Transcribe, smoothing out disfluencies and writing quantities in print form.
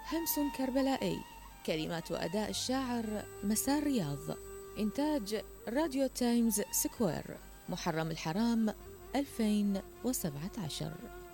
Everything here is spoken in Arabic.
همس كربلائي. كلمات وأداء الشاعر مسار رياض. إنتاج راديو تايمز سكوير. محرم الحرام 2017.